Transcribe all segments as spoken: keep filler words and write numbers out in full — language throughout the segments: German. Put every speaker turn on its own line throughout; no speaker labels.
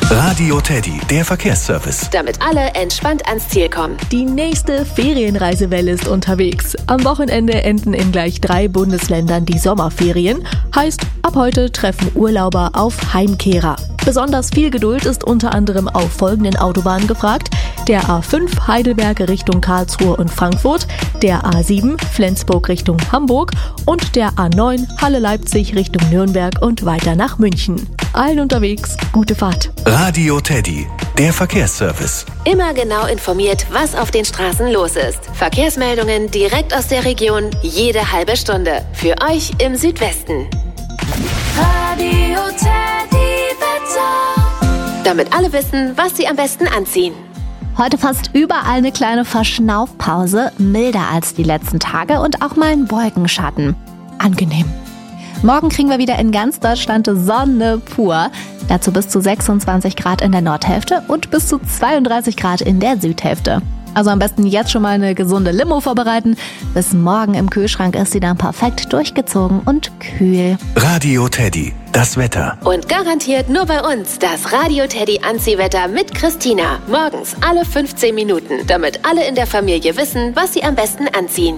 Radio Teddy, der Verkehrsservice.
Damit alle entspannt ans Ziel kommen.
Die nächste Ferienreisewelle ist unterwegs. Am Wochenende enden in gleich drei Bundesländern die Sommerferien. Heißt, ab heute treffen Urlauber auf Heimkehrer. Besonders viel Geduld ist unter anderem auf folgenden Autobahnen gefragt: der A fünf Heidelberg Richtung Karlsruhe und Frankfurt, der A sieben Flensburg Richtung Hamburg und der A neun Halle-Leipzig Richtung Nürnberg und weiter nach München. Allen unterwegs, gute Fahrt.
Radio Teddy, der Verkehrsservice.
Immer genau informiert, was auf den Straßen los ist. Verkehrsmeldungen direkt aus der Region, jede halbe Stunde. Für euch im Südwesten.
Radio Teddy Wetter.
Damit alle wissen, was sie am besten anziehen.
Heute fast überall eine kleine Verschnaufpause, milder als die letzten Tage und auch mal ein Wolkenschatten. Angenehm. Morgen kriegen wir wieder in ganz Deutschland Sonne pur. Dazu bis zu sechsundzwanzig Grad in der Nordhälfte und bis zu zweiunddreißig Grad in der Südhälfte. Also am besten jetzt schon mal eine gesunde Limo vorbereiten. Bis morgen im Kühlschrank ist sie dann perfekt durchgezogen und kühl.
Radio Teddy, das Wetter.
Und garantiert nur bei uns das Radio Teddy Anziehwetter mit Christina. Morgens alle fünfzehn Minuten, damit alle in der Familie wissen, was sie am besten anziehen.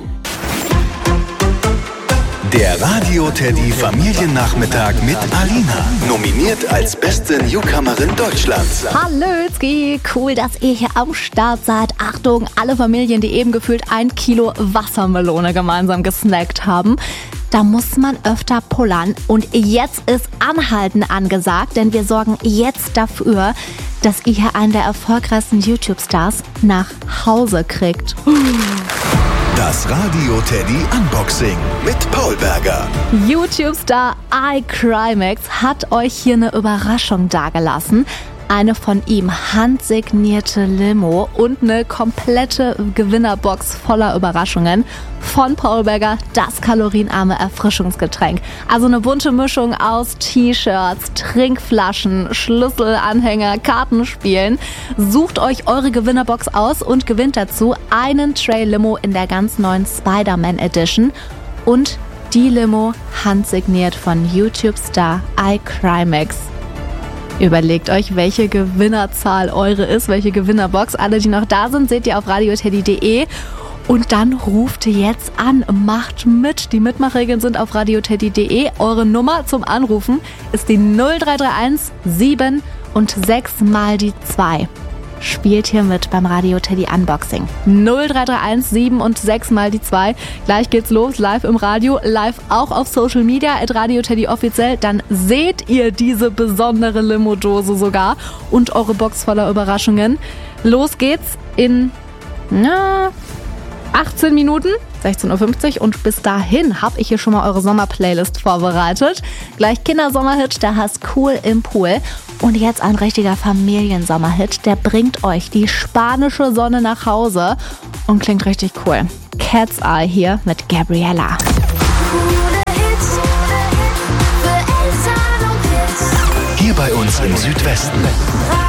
Der Radio Teddy Familiennachmittag mit Alina. Nominiert als beste Newcomerin Deutschlands.
Hallötzki, cool, dass ihr hier am Start seid. Achtung, alle Familien, die eben gefühlt ein Kilo Wassermelone gemeinsam gesnackt haben. Da muss man öfter pullern. Und jetzt ist Anhalten angesagt, denn wir sorgen jetzt dafür, dass ihr hier einen der erfolgreichsten YouTube-Stars nach Hause kriegt.
Das Radio Teddy Unboxing mit Paul Berger.
YouTube-Star iCrimex hat euch hier eine Überraschung dagelassen. Eine von ihm handsignierte Limo und eine komplette Gewinnerbox voller Überraschungen von Paul Berger, das kalorienarme Erfrischungsgetränk. Also eine bunte Mischung aus T-Shirts, Trinkflaschen, Schlüsselanhänger, Kartenspielen. Sucht euch eure Gewinnerbox aus und gewinnt dazu einen Tray Limo in der ganz neuen Spider-Man Edition und die Limo handsigniert von YouTube-Star iCrimex. Überlegt euch, welche Gewinnerzahl eure ist, welche Gewinnerbox. Alle, die noch da sind, seht ihr auf radioteddy punkt de. Und dann ruft jetzt an, macht mit. Die Mitmachregeln sind auf radioteddy punkt de. Eure Nummer zum Anrufen ist die null drei drei eins sieben und sechs mal die zwei. Spielt hier mit beim Radio Teddy Unboxing. null drei drei eins sieben und sechs mal die zwei. Gleich geht's los, live im Radio, live auch auf Social Media, at Radio Teddy offiziell. Dann seht ihr diese besondere Limo-Dose sogar und eure Box voller Überraschungen. Los geht's in na, achtzehn Minuten, sechzehn Uhr fünfzig, und bis dahin habe ich hier schon mal eure Sommerplaylist vorbereitet. Gleich Kindersommerhit, der heißt Cool im Pool. Und jetzt ein richtiger Familiensommerhit, der bringt euch die spanische Sonne nach Hause und klingt richtig cool. Cat's Eye hier mit Gabriella.
Hier bei uns im Südwesten.